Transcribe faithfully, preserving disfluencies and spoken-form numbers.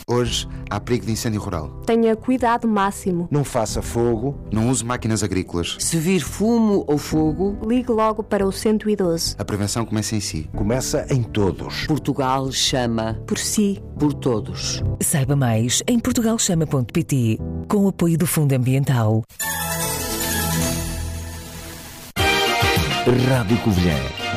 Hoje há perigo de incêndio rural. Tenha cuidado máximo. Não faça fogo. Não use máquinas agrícolas. Se vir fumo ou fogo, ligue logo para o cento e doze. A prevenção começa em si. Começa em todos. Portugal chama por si, por todos. Saiba mais em portugal chama ponto pt, com o apoio do Fundo Ambiental. Rádio Covilhã,